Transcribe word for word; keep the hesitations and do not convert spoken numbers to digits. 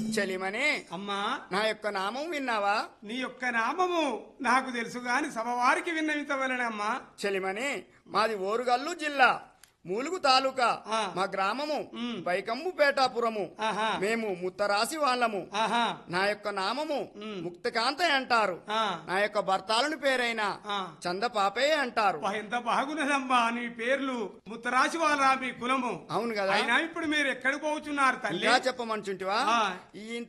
చెలిమని అమ్మా నా యొక్క నామం విన్నావా? నీ యొక్క నామము నాకు తెలుసు గాని సభవారికి విన్నవించవలనమ్మా. చెలిమని మాది ఓరుగల్లు జిల్లా మూలుగు తాలూకా. ఆ. మా గ్రామము ఉమ్. బైకంబు పేటాపురము. ఆహా మేము ముత్తరాసి వాళ్ళము. ఆహా నా యొక్క నామము ఉమ్. ముక్తకాంత అంటారు. ఆ. నా యొక్క భర్తాలను పేరైన ఆ. చందపాపే అంటారు. అబ్బా, ఎంత బాగున్నదమ్మా నీ పేర్లు. ముత్తరాశి వాళ్ళ మీ కులము. అవును కదా? అయినా ఇప్పుడు మీరు ఎక్కడికి పోతున్నారు తల్లి? ఇంకా చెప్పమంచుంటివా? ఆ. ఈ ఇంత